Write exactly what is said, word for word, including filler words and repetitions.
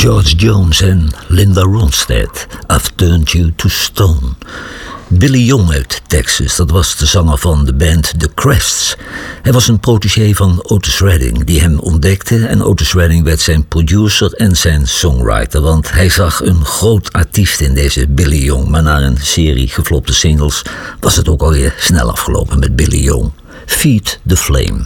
George Jones en Linda Ronstadt, I've Turned You to Stone. Billy Young uit Texas, dat was de zanger van de band The Crests. Hij was een protégé van Otis Redding, die hem ontdekte, en Otis Redding werd zijn producer en zijn songwriter, want hij zag een groot artiest in deze Billy Young. Maar na een serie geflopte singles was het ook alweer snel afgelopen met Billy Young. Feed the Flame.